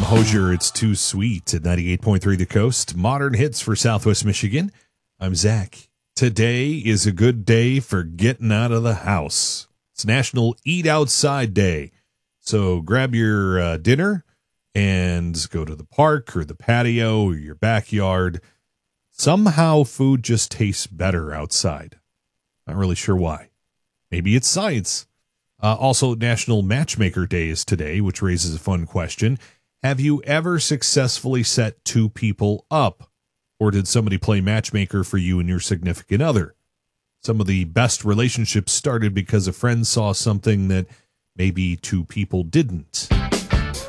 Hosier, it's Too Sweet at 98.3 The Coast. Modern hits for Southwest Michigan. I'm Zach. Today is a good day for getting out of the house. It's National Eat Outside Day. So grab your dinner and go to the park or the patio or your backyard. Somehow food just tastes better outside. Not really sure why. Maybe it's science. Also, National Matchmaker Day is today, which raises a fun question. Have you ever successfully set two people up? Or did somebody play matchmaker for you and your significant other? Some of the best relationships started because a friend saw something that maybe two people didn't.